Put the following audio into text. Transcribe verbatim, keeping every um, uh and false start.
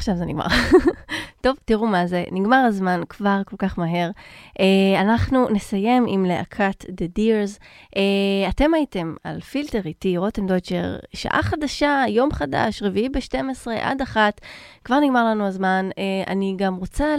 עכשיו זה נגמר. טוב, תראו מה זה, נגמר הזמן כבר כל כך מהר. Uh, אנחנו נסיים עם להקת The Deers. Uh, אתם הייתם על פילטר איתי, רותם דויטשר, שעה חדשה, יום חדש, רביעי ב-שתים עשרה עד אחת, כבר נגמר לנו הזמן. Uh, אני גם רוצה